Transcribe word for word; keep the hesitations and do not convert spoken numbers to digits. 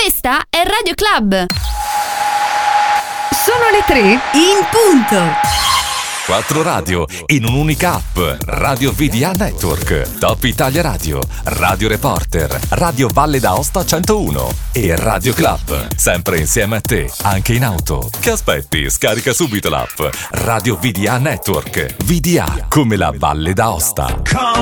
Questa è Radio Club. Sono le tre in punto. Quattro radio in un'unica app. Radio V D A Network, Top Italia Radio, Radio Reporter, Radio Valle d'Aosta centouno e Radio Club. Sempre insieme a te, anche in auto. Che aspetti? Scarica subito l'app Radio V D A Network. V D A come la Valle d'Aosta.